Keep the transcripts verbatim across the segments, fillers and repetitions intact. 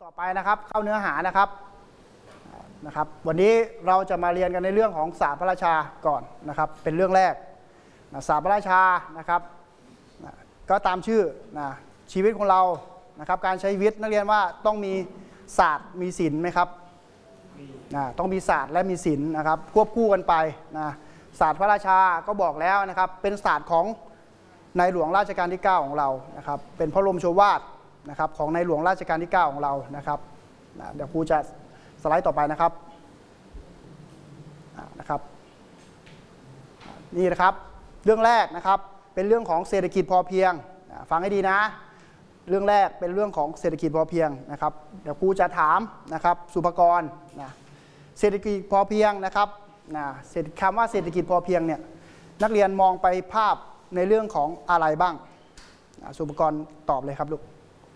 ต่อไปนะครับเข้าเนื้อหานะครับนะครับวันนี้เราจะมาเรียนกันในเรื่องของศาสตร์พระราชาก่อนนะครับเป็นเรื่องแรกนะศาสตร์พระราชานะครับนะก็ตามชื่อนะชีวิตของเรานะครับการใช้ชีวิตนักเรียนว่าต้องมีศาสตร์มีศิลป์ไหมครับนะต้องมีศาสตร์และมีศิลป์นะครับควบคู่กันไปนะศาสตร์พระราชาก็บอกแล้วนะครับเป็นศาสตร์ของในหลวงรัชกาลที่เก้าของเรานะครับเป็นพระบรมโชวาทนะครับของในหลวงรัชกาลที่เก้าของเรานะครับนะเดี๋ยวครูจะสไลด์ต่อไปนะครับนะครับนี่นะครับเรื่องแรกนะครับเป็นเรื่องของเศรษฐกิจพอเพียงฟังให้ดีนะเรื่องแรกเป็นเรื่องของเศรษฐกิจพอเพียงนะครับเดี๋ยวครูจะถามนะครับสุภกรนะเศรษฐกิจพอเพียงนะครับนะคำว่าเศรษฐกิจพอเพียงเนี่ยนักเรียนมองไปภาพในเรื่องของอะไรบ้างนะสุภกรตอบเลยครับลูก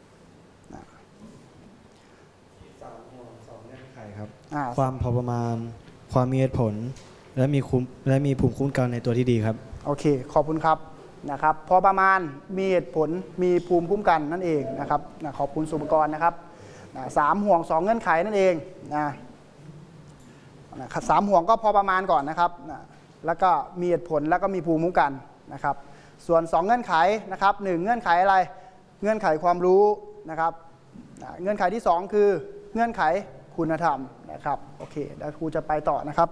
ความพอประมาณความมีเหตุผลและมีคุ้มและมีภูมิคุ้มกันในตัวที่ดีครับโอเคขอบคุณครับนะครับพอประมาณมีเหตุผลมีภูมิคุ้มกันนั่นเองนะครับนะขอบคุณสุภกรนะครับนะสามห่วงสองเงื่อนไขนั่นเองนะนะสามห่วงก็พอประมาณก่อนนะครับนะแล้วก็มีเหตุผลแล้วก็มีภูมิคุ้มกันนะครับส่วนสองเงื่อนไขนะครับหนึ่งเงื่อนไขอะไรเงื่อนไขความรู้นะครับนะเงื่อนไขที่สองคือเงื่อนไขคุณธรรมนะครับโอเคเดี๋ยวครูจะไปต่อนะครับ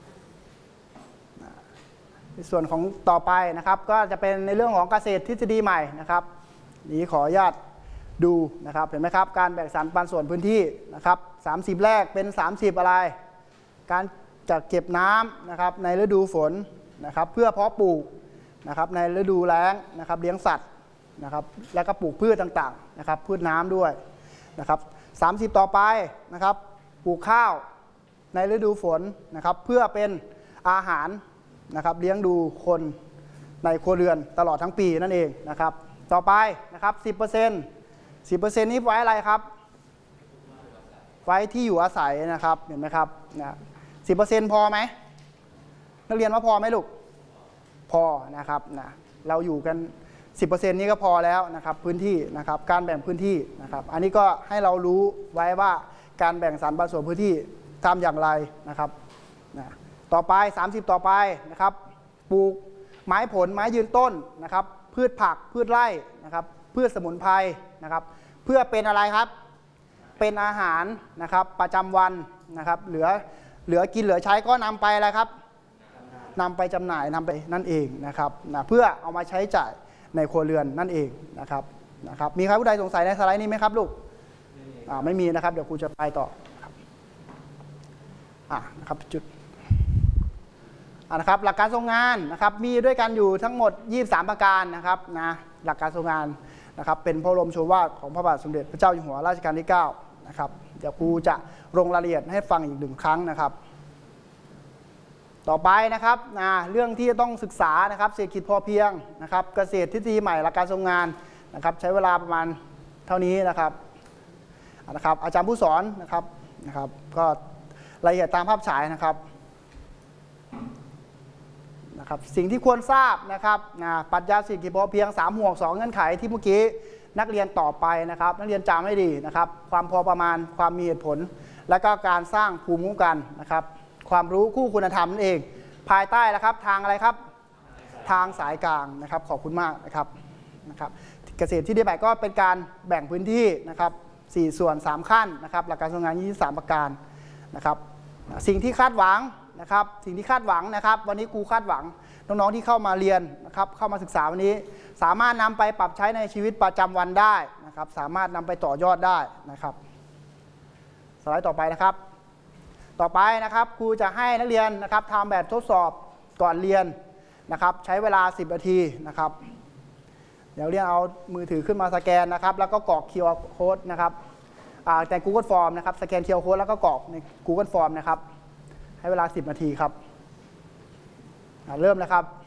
ในส่วนของต่อไปนะครับก็จะเป็นในเรื่องของเกษตรทฤษฎีใหม่นะครับนี้ขออนุญาตดูนะครับเห็นไหมครับการแบ่งสรรปันส่วนพื้นที่นะครับสามสิบแรกเป็นสามสิบอะไรการจัดเก็บน้ำนะครับในฤดูฝนนะครับเพื่อเพาะปลูกนะครับในฤดูแล้งนะครับเลี้ยงสัตว์นะครับแล้วก็ปลูกพืชต่างๆนะครับพืชน้ำด้วยนะครับสามสิบต่อไปนะครับปลูกข้าวในฤดูฝนนะครับเพื่อเป็นอาหารนะครับเลี้ยงดูคนในครัวเรือนตลอดทั้งปีนั่นเองนะครับต่อไปนะครับ สิบเปอร์เซ็นต์ สิบเปอร์เซ็นต์ นี้ไว้อะไรครับไว้ที่อยู่อาศัยนะครับเห็นไหมครับนะ สิบเปอร์เซ็นต์ พอไหมนักเรียนว่าพอไหมลูกพอนะครับนะเราอยู่กัน สิบเปอร์เซ็นต์ นี้ก็พอแล้วนะครับพื้นที่นะครับการแบ่งพื้นที่นะครับอันนี้ก็ให้เรารู้ไว้ว่าการแบ่งสรรปันส่วนพื้นที่ทำอย่างไรนะครับนะต่อไปสามสิบต่อไปนะครับปลูกไม้ผลไม้ยืนต้นนะครับพืชผักพืชไร่นะครับพืชสมุนไพรนะครับเพื่อเป็นอะไรครับเป็นอาหารนะครับประจำวันนะครับเหลือเหลือกินเหลือใช้ก็นำไปอะไรครับนำไปจำหน่ายนำไปนั่นเองนะครับนะเพื่อเอามาใช้จ่ายในครัวเรือนนั่นเองนะครับนะครับมีใครผู้ใดสงสัยในสไลด์นี้ไหมครับลูกอ่าไม่มีนะครับเดี๋ยวครูจะไปต่อครับอ่านะครับจุดอ่านะครับหลักการทรงงานนะครับมีด้วยกันอยู่ทั้งหมดยี่สิบสามประการนะครับนะหลักการทรงงานนะครับเป็นพระบรมโชวาทของพระบาทสมเด็จพระเจ้าอยู่หัวรัชกาลที่เก้านะครับเดี๋ยวครูจะลงรายละเอียดให้ฟังอีกหนึ่งครั้งนะครับต่อไปนะครับนะเรื่องที่ต้องศึกษานะครับเศรษฐกิจพอเพียงนะครับเกษตรทฤษฎีใหม่หลักการทรงงานนะครับใช้เวลาประมาณเท่านี้นะครับนะครับอาจารย์ผู้สอนนะครับนะครับก็รายละเอียดตามภาพฉายนะครับนะครับสิ่งที่ควรทราบนะครับนะปรัชญาเศรษฐกิจพอเพียงสามห่วงสองเงื่อนไขที่เมื่อกี้นักเรียนต่อไปนะครับนักเรียนจำให้ดีนะครับความพอประมาณความมีเหตุผลและก็การสร้างภูมิคุ้มกันนะครับความรู้คู่คุณธรรมนั่นเองภายใต้นะครับทางอะไรครับทางสายกลางนะครับขอบคุณมากนะครับนะครับเกษตรที่ได้ไปก็เป็นการแบ่งพื้นที่นะครับสี่ส่วนสามขั้นนะครับหลักการทำงานยี่สิบสามประการนะครับสิ่งที่คาดหวังนะครับสิ่งที่คาดหวังนะครับวันนี้ครูคาดหวังน้องๆที่เข้ามาเรียนนะครับเข้ามาศึกษาวันนี้สามารถนำไปปรับใช้ในชีวิตประจำวันได้นะครับสามารถนำไปต่อยอดได้นะครับสไลด์ต่อไปนะครับต่อไปนะครับครูจะให้นักเรียนนะครับทำแบบทดสอบก่อนเรียนนะครับใช้เวลาสิบนาทีนะครับเดี๋ยวเรียนเอามือถือขึ้นมาสแกนนะครับแล้วก็กรอก คิว อาร์ Code นะครับใน Google Form นะครับสแกน คิว อาร์ Code แล้วก็กรอกใน Google Form นะครับให้เวลาสิบนาทีครับเริ่มเลยครับ